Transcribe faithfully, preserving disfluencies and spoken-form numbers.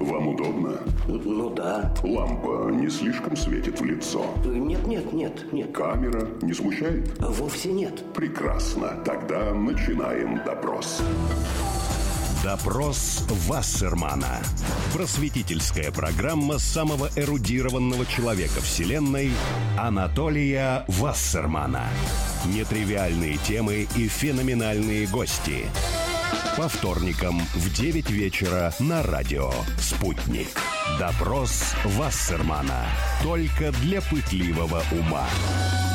Вам удобно? Ну да. Лампа не слишком светит в лицо? Нет, нет, нет, нет. Камера не смущает? Вовсе нет. Прекрасно. Тогда начинаем допрос. Допрос Вассермана. Просветительская программа самого эрудированного человека Вселенной Анатолия Вассермана. Нетривиальные темы и феноменальные гости. По вторникам в девять вечера на радио «Спутник». Допрос Вассермана. Только для пытливого ума.